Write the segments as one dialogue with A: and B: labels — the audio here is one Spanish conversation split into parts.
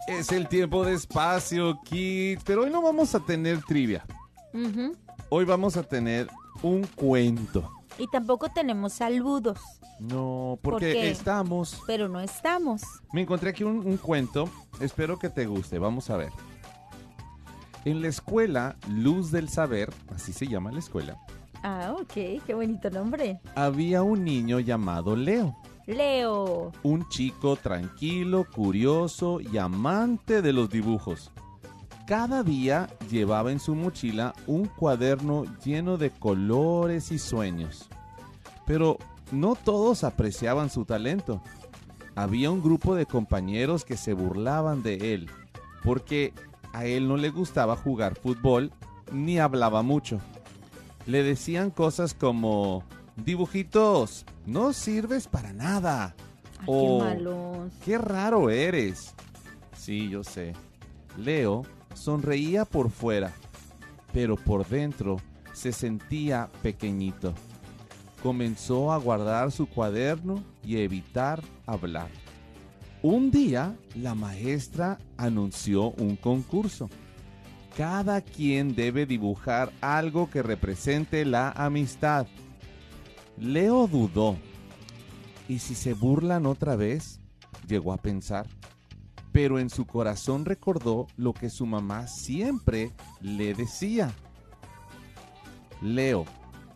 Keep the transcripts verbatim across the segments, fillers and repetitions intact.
A: Es el tiempo de Espacio Kids, pero hoy no vamos a tener trivia.
B: Uh-huh.
A: Hoy vamos a tener un cuento.
B: Y tampoco tenemos saludos.
A: No,
B: ¿Por
A: porque
B: qué?
A: estamos...
B: Pero no estamos.
A: Me encontré aquí un, un cuento, espero que te guste, vamos a ver. En la escuela Luz del Saber, así se llama la escuela,
B: Ah, ok, qué bonito nombre.
A: había un niño llamado Leo.
B: Leo.
A: Un chico tranquilo, curioso y amante de los dibujos. Cada día llevaba en su mochila un cuaderno lleno de colores y sueños. Pero no todos apreciaban su talento. Había un grupo de compañeros que se burlaban de él, porque a él no le gustaba jugar fútbol ni hablaba mucho. Le decían cosas como: dibujitos, no sirves para nada.
B: Ay,
A: O,
B: qué malos.
A: qué raro eres. Sí, yo sé. Leo sonreía por fuera, pero por dentro se sentía pequeñito. Comenzó a guardar su cuaderno y evitar hablar. Un día, la maestra anunció un concurso. Cada quien debe dibujar algo que represente la amistad. Leo dudó. ¿Y si se burlan otra vez?, llegó a pensar. Pero en su corazón recordó lo que su mamá siempre le decía. Leo,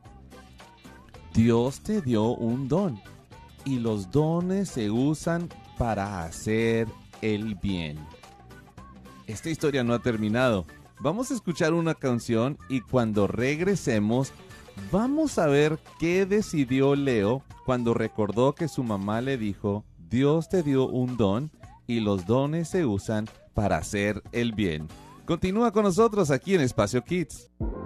A: Dios te dio un don y los dones se usan para hacer el bien. Esta historia no ha terminado. Vamos a escuchar una canción y cuando regresemos vamos a ver qué decidió Leo cuando recordó que su mamá le dijo: Dios te dio un don y los dones se usan para hacer el bien. Continúa con nosotros aquí en Espacio Kids.